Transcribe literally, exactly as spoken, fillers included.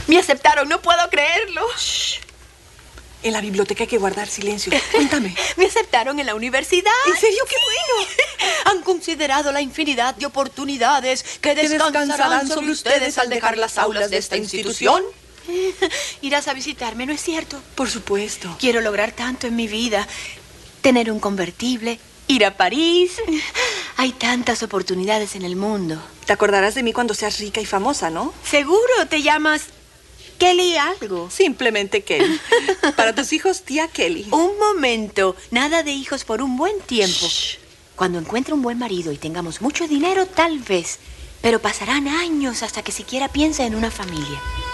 Me aceptaron, no puedo creerlo. Shh. En la biblioteca hay que guardar silencio. Cuéntame. Me aceptaron en la universidad. ¿En serio? ¡Qué bueno! Han considerado la infinidad de oportunidades que descansarán, descansarán sobre sobre ustedes al dejar las aulas de esta institución. Irás a visitarme, ¿no es cierto? Por supuesto. Quiero lograr tanto en mi vida. Tener un convertible, ir a París. Hay tantas oportunidades en el mundo. Te acordarás de mí cuando seas rica y famosa, ¿no? Seguro te llamas Kelly algo. Simplemente Kelly. Para tus hijos, tía Kelly. Un momento. Nada de hijos por un buen tiempo. Shh. Cuando encuentre un buen marido y tengamos mucho dinero, tal vez. Pero pasarán años hasta que siquiera piense en una familia.